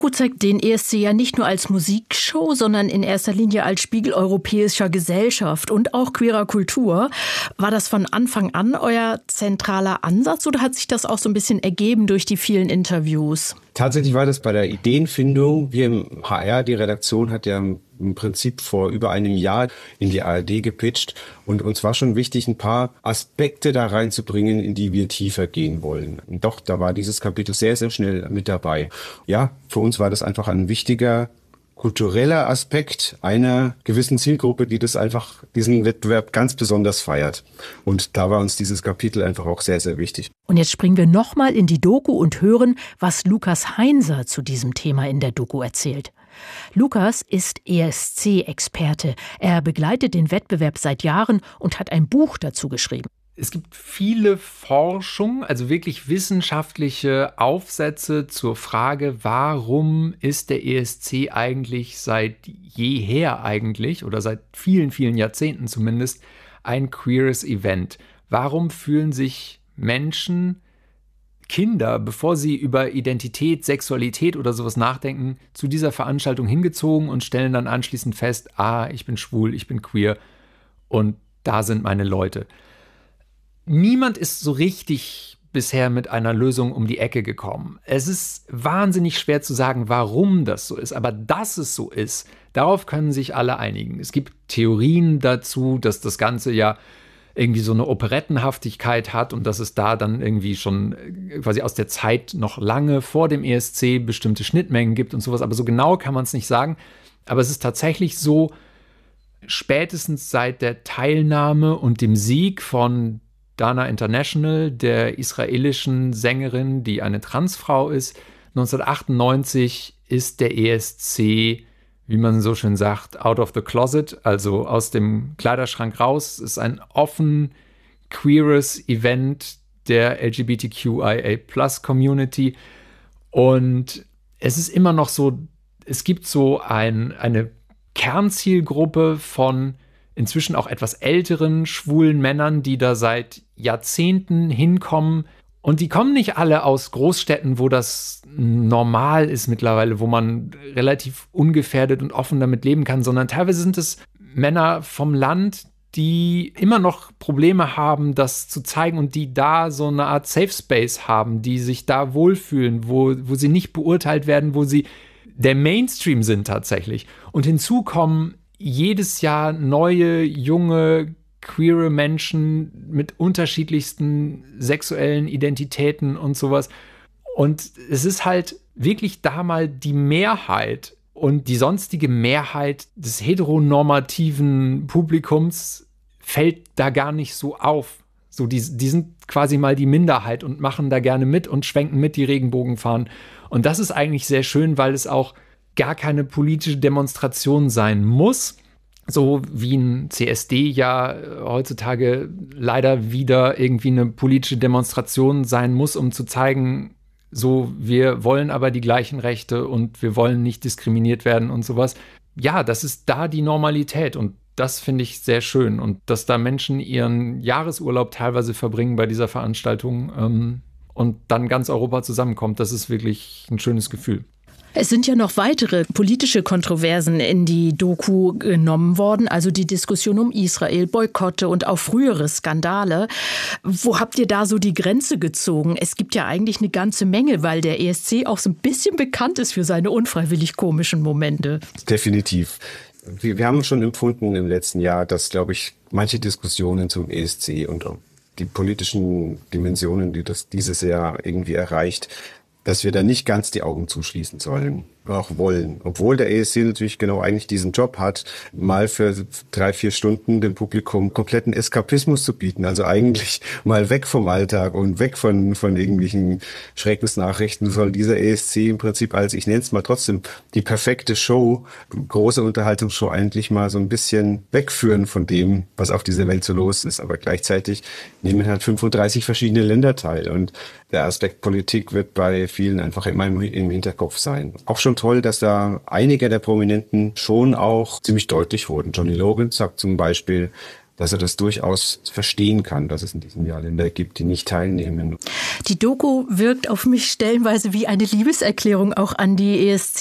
Gut, zeigt den ESC ja nicht nur als Musikshow, sondern in erster Linie als Spiegel europäischer Gesellschaft und auch queerer Kultur. War das von Anfang an euer zentraler Ansatz oder hat sich das auch so ein bisschen ergeben durch die vielen Interviews? Tatsächlich war das bei der Ideenfindung. Wir im HR, die Redaktion hat ja im Prinzip vor über einem Jahr in die ARD gepitcht und uns war schon wichtig, ein paar Aspekte da reinzubringen, in die wir tiefer gehen wollen. Und doch, da war dieses Kapitel sehr, sehr schnell mit dabei. Ja, für uns war das einfach ein wichtiger kultureller Aspekt einer gewissen Zielgruppe, die das einfach, diesen Wettbewerb ganz besonders feiert. Und da war uns dieses Kapitel einfach auch sehr, sehr wichtig. Und jetzt springen wir nochmal in die Doku und hören, was Lukas Heinser zu diesem Thema in der Doku erzählt. Lukas ist ESC-Experte. Er begleitet den Wettbewerb seit Jahren und hat ein Buch dazu geschrieben. Es gibt viele Forschung, also wirklich wissenschaftliche Aufsätze zur Frage, warum ist der ESC eigentlich seit jeher eigentlich oder seit vielen, vielen Jahrzehnten zumindest ein queeres Event? Warum fühlen sich Menschen, Kinder, bevor sie über Identität, Sexualität oder sowas nachdenken, zu dieser Veranstaltung hingezogen und stellen dann anschließend fest, ich bin schwul, ich bin queer und da sind meine Leute. Niemand ist so richtig bisher mit einer Lösung um die Ecke gekommen. Es ist wahnsinnig schwer zu sagen, warum das so ist, aber dass es so ist, darauf können sich alle einigen. Es gibt Theorien dazu, dass das Ganze ja irgendwie so eine Operettenhaftigkeit hat und dass es da dann irgendwie schon quasi aus der Zeit noch lange vor dem ESC bestimmte Schnittmengen gibt und sowas, aber so genau kann man es nicht sagen. Aber es ist tatsächlich so, spätestens seit der Teilnahme und dem Sieg von Dana International, der israelischen Sängerin, die eine Transfrau ist, 1998 ist der ESC, wie man so schön sagt, out of the closet, also aus dem Kleiderschrank raus. Es ist ein offen queeres Event der LGBTQIA+-Community und es ist immer noch so, es gibt so eine Kernzielgruppe von inzwischen auch etwas älteren schwulen Männern, die da seit Jahrzehnten hinkommen. Und die kommen nicht alle aus Großstädten, wo das normal ist mittlerweile, wo man relativ ungefährdet und offen damit leben kann, sondern teilweise sind es Männer vom Land, die immer noch Probleme haben, das zu zeigen und die da so eine Art Safe Space haben, die sich da wohlfühlen, wo sie nicht beurteilt werden, wo sie der Mainstream sind tatsächlich. Und hinzu kommen jedes Jahr neue, junge, queere Menschen mit unterschiedlichsten sexuellen Identitäten und sowas. Und es ist halt wirklich da mal die Mehrheit und die sonstige Mehrheit des heteronormativen Publikums fällt da gar nicht so auf. So, die sind quasi mal die Minderheit und machen da gerne mit und schwenken mit die Regenbogenfahnen. Und das ist eigentlich sehr schön, weil es auch gar keine politische Demonstration sein muss, so wie ein CSD ja heutzutage leider wieder irgendwie eine politische Demonstration sein muss, um zu zeigen, so, wir wollen aber die gleichen Rechte und wir wollen nicht diskriminiert werden und sowas. Ja, das ist da die Normalität und das finde ich sehr schön. Und dass da Menschen ihren Jahresurlaub teilweise verbringen bei dieser Veranstaltung und dann ganz Europa zusammenkommt, das ist wirklich ein schönes Gefühl. Es sind ja noch weitere politische Kontroversen in die Doku genommen worden, also die Diskussion um Israel, Boykotte und auch frühere Skandale. Wo habt ihr da so die Grenze gezogen? Es gibt ja eigentlich eine ganze Menge, weil der ESC auch so ein bisschen bekannt ist für seine unfreiwillig komischen Momente. Definitiv. Wir haben schon empfunden im letzten Jahr, dass, glaube ich, manche Diskussionen zum ESC und die politischen Dimensionen, die das dieses Jahr irgendwie erreicht, dass wir da nicht ganz die Augen zuschließen sollen, auch wollen. Obwohl der ESC natürlich genau eigentlich diesen Job hat, mal für 3-4 Stunden dem Publikum kompletten Eskapismus zu bieten. Also eigentlich mal weg vom Alltag und weg von irgendwelchen Schreckensnachrichten soll dieser ESC im Prinzip als, ich nenne es mal trotzdem, die perfekte Show, große Unterhaltungsshow eigentlich mal so ein bisschen wegführen von dem, was auf dieser Welt so los ist. Aber gleichzeitig nehmen halt 35 verschiedene Länder teil und der Aspekt Politik wird bei vielen einfach immer im Hinterkopf sein. Auch schon toll, dass da einige der Prominenten schon auch ziemlich deutlich wurden. Johnny Logan sagt zum Beispiel, dass er das durchaus verstehen kann, dass es in diesem Jahr Länder gibt, die nicht teilnehmen. Die Doku wirkt auf mich stellenweise wie eine Liebeserklärung auch an die ESC.